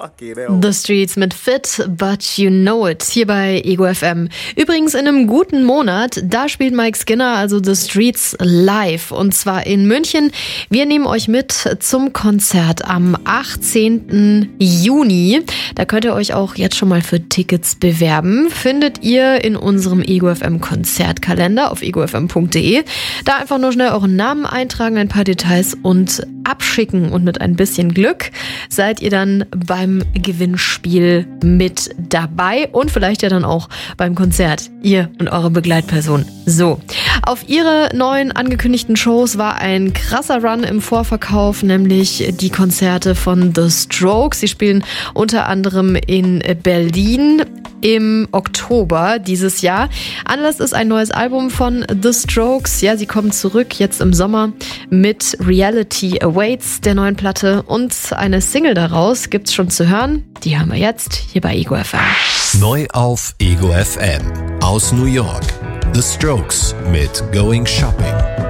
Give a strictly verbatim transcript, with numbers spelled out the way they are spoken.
Fucking hell. The Streets mit Fit, But You Know It, hier bei Ego F M. Übrigens in einem guten Monat, da spielt Mike Skinner, also The Streets, live. Und zwar in München. Wir nehmen euch mit zum Konzert am achtzehnten Juni. Da könnt ihr euch auch jetzt schon mal für Tickets bewerben. Findet ihr in unserem Ego F M Konzertkalender auf ego f m punkt d e. Da einfach nur schnell euren Namen eintragen, ein paar Details und abschicken. Und mit ein bisschen Glück seid ihr dann beim Gewinnspiel mit dabei und vielleicht ja dann auch beim Konzert, ihr und eure Begleitperson. So, auf ihre neuen angekündigten Shows war ein krasser Run im Vorverkauf, nämlich die Konzerte von The Strokes. Sie spielen unter anderem in Berlin im Oktober dieses Jahr. Anlass ist ein neues Album von The Strokes. Ja, sie kommen zurück jetzt im Sommer mit Reality Awaits, der neuen Platte, und eine Single daraus gibt's schon zu hören. Die hören wir jetzt hier bei Ego F M. Neu auf Ego F M aus New York. The Strokes mit Going Shopping.